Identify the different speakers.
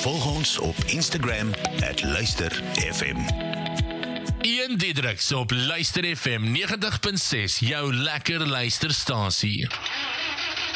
Speaker 1: Volg ons op Instagram @luisterfm.
Speaker 2: Ian Diedriks op Luister FM 90.6, jou lekker luisterstasie.